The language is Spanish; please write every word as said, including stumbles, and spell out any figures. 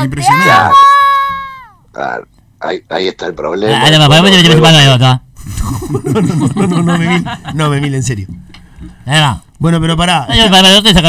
impresionante. Claro, claro. Ahí, ahí está el problema. Ah, no, Luego- me luego- no, no, No, no, no, no, no, no, Memil, no, Memil, en serio. no. Bueno, pero pará. Yo, para, para,